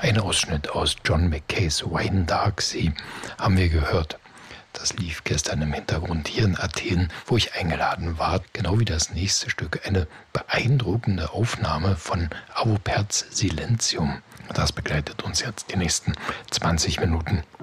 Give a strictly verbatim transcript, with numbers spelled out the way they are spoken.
Ein Ausschnitt aus John Mackays Wine Dark Sea haben wir gehört. Das lief gestern im Hintergrund hier in Athen, wo ich eingeladen war. Genau wie das nächste Stück. Eine beeindruckende Aufnahme von Avo Perz Silentium. Das begleitet uns jetzt die nächsten zwanzig Minuten.